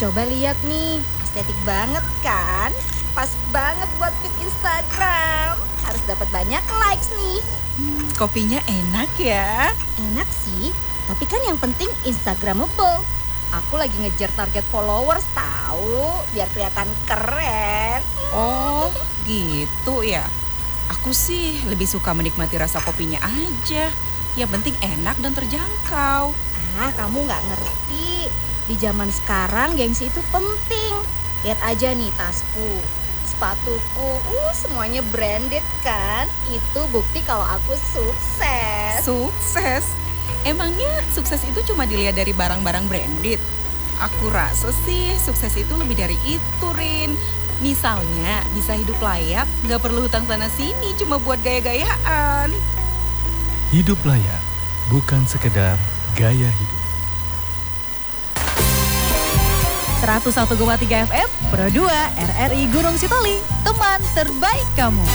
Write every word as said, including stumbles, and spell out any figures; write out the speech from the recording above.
Coba lihat nih, estetik banget kan? Pas banget buat feed Instagram. Harus dapat banyak likes nih. Hmm, kopinya enak ya. Enak sih, tapi kan yang penting Instagramable. Aku lagi ngejar target followers tahu, biar kelihatan keren. Oh, gitu ya. Aku sih lebih suka menikmati rasa kopinya aja. Yang penting enak dan terjangkau. Ah, kamu nggak ngerti. Di zaman sekarang gengsi itu penting. Lihat aja nih tasku, sepatuku, uh semuanya branded kan. Itu bukti kalau aku sukses. Sukses? Emangnya sukses itu cuma dilihat dari barang-barang branded? Aku rasa sih sukses itu lebih dari itu, Rin. Misalnya bisa hidup layak, nggak perlu hutang sana sini cuma buat gaya-gayaan. Hidup layak, bukan sekedar gaya hidup. seratus satu koma tiga F M, Pro dua R R I Gunung Sitoli, teman terbaik kamu.